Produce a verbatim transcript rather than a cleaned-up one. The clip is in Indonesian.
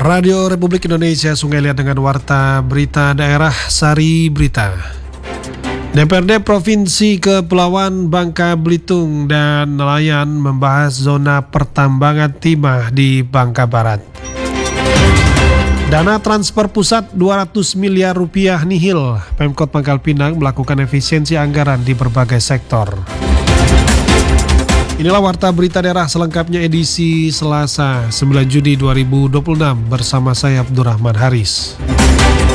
Radio Republik Indonesia, Sungai Liat dengan Warta Berita Daerah Sari Berita. D P R D Provinsi Kepulauan Bangka Belitung dan nelayan membahas zona pertambangan timah di Bangka Barat. Dana transfer pusat dua ratus miliar rupiah nihil. Pemkot Pangkal Pinang melakukan efisiensi anggaran di berbagai sektor. Inilah Warta Berita Daerah selengkapnya edisi Selasa sembilan Juni dua ribu dua puluh enam bersama saya Abdurrahman Haris.